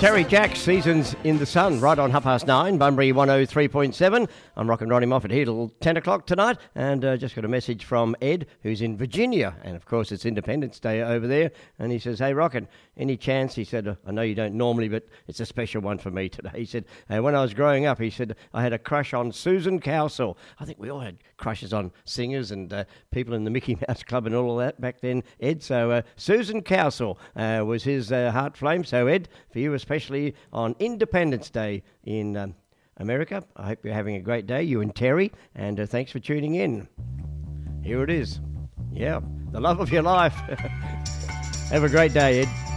Terry Jacks, Seasons in the Sun, right on 9:30, Bunbury 103.7. I'm rocking Ronnie Moffat here till 10 o'clock tonight, and just got a message from Ed, who's in Virginia, and of course it's Independence Day over there, and he says, hey, Rockin', any chance, he said, I know you don't normally, but it's a special one for me today. He said, when I was growing up, he said, I had a crush on Susan Cowsill. I think we all had crushes on singers and people in the Mickey Mouse Club and all of that back then, Ed. So Susan Cowsill was his heart flame. So Ed, for you especially on Independence Day in America, I hope you're having a great day, you and Terry, and thanks for tuning in. Here it is. Yeah, the love of your life. Have a great day, Ed.